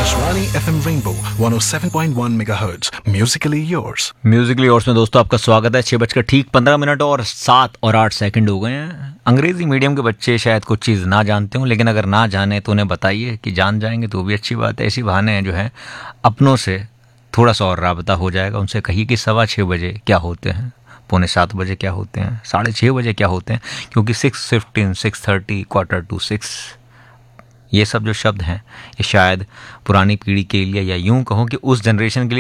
Akashvani FM Rainbow 107.1 MHz. Musically yours. Musically और में दोस्तों आपका स्वागत है। 6:15 और 7 और 8 सेकंड हो गए हैं। अंग्रेजी मीडियम के बच्चे शायद कुछ चीज़ ना जानते हों, लेकिन अगर ना जाने तो उन्हें बताइए कि जान जाएंगे तो भी अच्छी बात है। ऐसी बहाने जो है अपनों से थोड़ा सा और राबता हो जाएगा। उनसे कहिए कि 6:15 बजे क्या होते हैं, 6:45 बजे क्या होते हैं, 6:30 बजे क्या होते हैं, क्योंकि 6:15, 6:30, 5:45 ये सब जो शब्द हैं ये शायद पुरानी पीढ़ी के लिए या यूं कहो कि उस जनरेशन के लिए